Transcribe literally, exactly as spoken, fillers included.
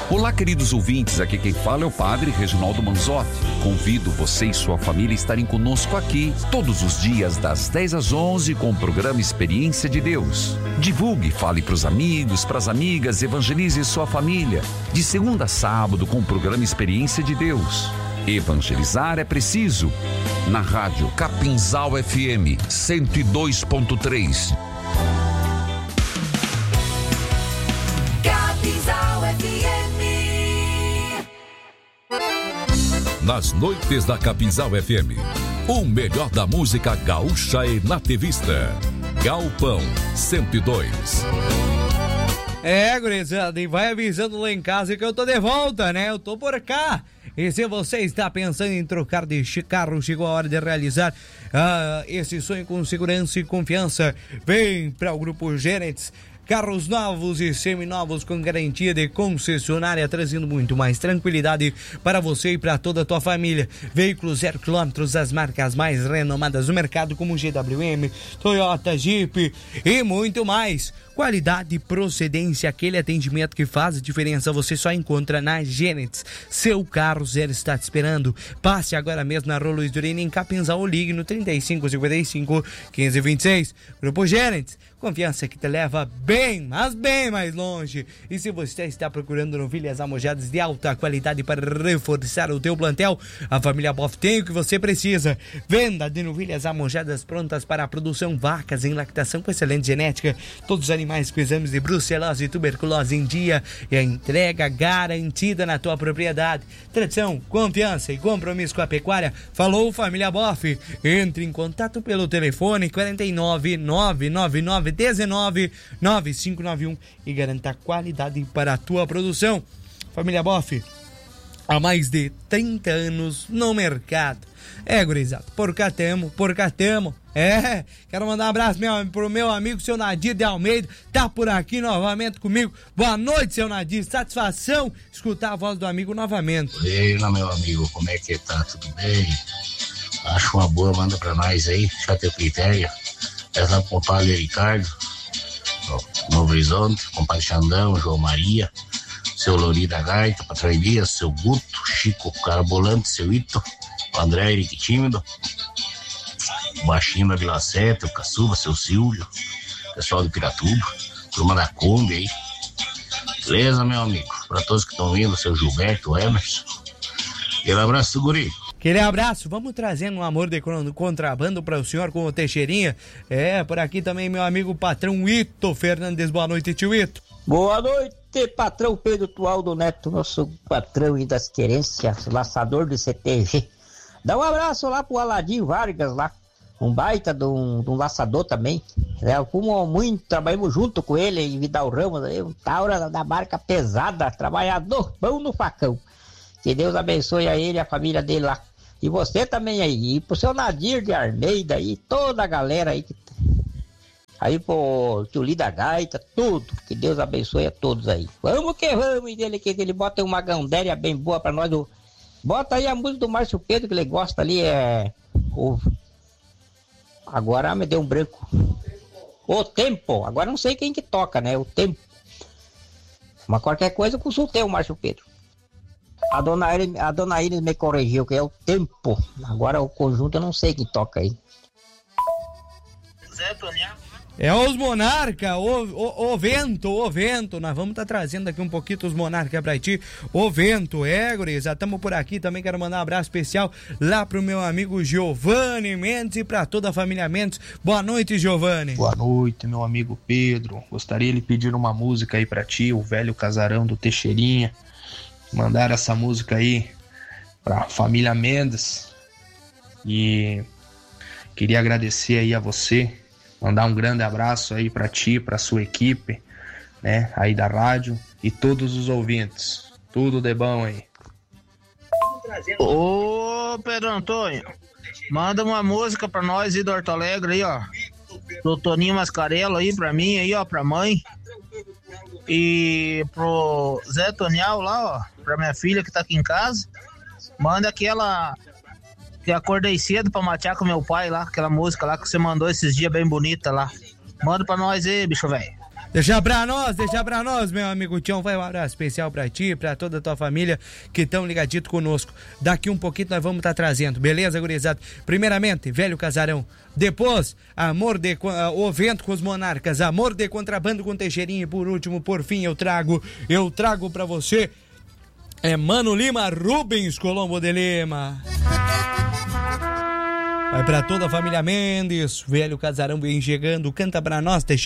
Olá, queridos ouvintes, aqui quem fala é o Padre Reginaldo Manzotti. Convido você e sua família a estarem conosco aqui todos os dias das dez às onze com o programa Experiência de Deus. Divulgue, fale para os amigos, para as amigas, evangelize sua família. De segunda a sábado com o programa Experiência de Deus. Evangelizar é preciso. Na rádio Capinzal F M cento e dois ponto três. Capinzal F M. Nas noites da Capinzal F M, o melhor da música gaúcha e nativista. Galpão cento e dois. É, gurizada, e vai avisando lá em casa que eu tô de volta, né? Eu tô por cá. E se você está pensando em trocar de carro, chegou a hora de realizar ah, esse sonho com segurança e confiança. Vem para o Grupo Gênesis. Carros novos e seminovos com garantia de concessionária, trazendo muito mais tranquilidade para você e para toda a tua família. Veículos zero quilômetros, as marcas mais renomadas do mercado, como G W M, Toyota, Jeep e muito mais. Qualidade e procedência, aquele atendimento que faz a diferença, você só encontra na Gênesis. Seu carro zero está te esperando. Passe agora mesmo na Rua Luiz Durino, em Capinzal, ou ligue no trinta e cinco, cinquenta e cinco, quinze, vinte e seis. Grupo Gênesis, confiança que te leva bem, mas bem mais longe. E se você está procurando novilhas amojadas de alta qualidade para reforçar o teu plantel, a família Boff tem o que você precisa. Venda de novilhas amojadas prontas para a produção, vacas em lactação com excelente genética, todos os animais com exames de brucelose e tuberculose em dia e a entrega garantida na tua propriedade. Tradição, confiança e compromisso com a pecuária. Falou, família Boff. Entre em contato pelo telefone quarenta e nove, nove nove nove, dezenove, nove cinco nove um e garanta qualidade para a tua produção. Família Boff, há mais de trinta anos no mercado. É, gurizada, por cá tamo, por cá tamo. É, quero mandar um abraço meu, pro meu amigo, seu Nadir de Almeida, tá por aqui novamente comigo. Boa noite, seu Nadir, satisfação escutar a voz do amigo novamente. Ei, meu amigo, como é que tá? Tudo bem? Acho uma boa, manda pra nós aí, já tem critério. Essa pro compadre Ricardo, Novo Horizonte, compadre Xandão, João Maria, seu Lori da Gaita, Patrão Elias, seu Guto, Chico Carabolante, seu Ito, o André Henrique Tímido, o Baixinho da Vila Sete, o Caçuva, seu Silvio, pessoal do Piratuba, turma da Kombi aí. Beleza, meu amigo? Pra todos que estão vindo, seu Gilberto, o Emerson. Aquele abraço, guri. Aquele abraço, vamos trazendo um amor de contrabando para o senhor com o Teixeirinha. É, por aqui também meu amigo patrão Ito Fernandes. Boa noite, tio Ito. Boa noite, patrão Pedro Tualdo Neto, nosso patrão aí das querências, laçador do C T G. Dá um abraço lá pro Aladim Vargas lá, um baita de um, de um laçador também. É, fomos muito, trabalhamos junto com ele em Vidal Ramos, aí, um taura da marca pesada, trabalhador, bom no facão. Que Deus abençoe a ele e a família dele lá. E você também aí, e pro seu Nadir de Armeida aí, toda a galera aí, que... aí pro tio Lida Gaita, tudo, que Deus abençoe a todos aí. Vamos que vamos, e dele que ele bota uma gandéria bem boa pra nós, do... bota aí a música do Márcio Pedro, que ele gosta ali, é... O... Agora me deu um branco. O Tempo, agora não sei quem que toca, né, o Tempo. Mas qualquer coisa eu consultei o Márcio Pedro. A dona Iris, a dona Iris me corrigiu, que é o Tempo. Agora o conjunto eu não sei quem toca aí. Zé Toniel. É os Monarca, o, o, o Vento, o Vento. Nós vamos estar tá trazendo aqui um pouquinho os Monarca pra ti. O Vento, é, gurizada, estamos por aqui. Também quero mandar um abraço especial lá pro meu amigo Giovanni Mendes e pra toda a família Mendes. Boa noite, Giovanni. Boa noite, meu amigo Pedro. Gostaria de pedir uma música aí pra ti, o Velho Casarão do Teixeirinha. Mandar essa música aí pra família Mendes. E queria agradecer aí a você. Mandar um grande abraço aí pra ti, pra sua equipe, né, aí da rádio e todos os ouvintes. Tudo de bom aí. Ô, Pedro Antônio, manda uma música pra nós aí do Horto Alegre aí, ó. Do Toninho Mascarello aí pra mim aí, ó, pra mãe. E pro Zé Tonial lá, ó, pra minha filha que tá aqui em casa. Manda aquela... que acordei cedo pra matear com meu pai lá, aquela música lá que você mandou esses dias bem bonita lá. Manda pra nós aí, bicho velho. Deixa pra nós, deixa pra nós, meu amigo Tião. Vai um abraço especial pra ti, pra toda a tua família que estão ligadito conosco. Daqui um pouquinho nós vamos estar tá trazendo, beleza, gurizada? Primeiramente, Velho Casarão. Depois, Amor de... Uh, o Vento com os Monarcas. Amor de Contrabando com Teixeirinha. E por último, por fim, eu trago, eu trago pra você... É Mano Lima, Rubens Colombo de Lima. Vai pra toda a família Mendes. Velho Casarão vem chegando. Canta pra nós, Teixeira.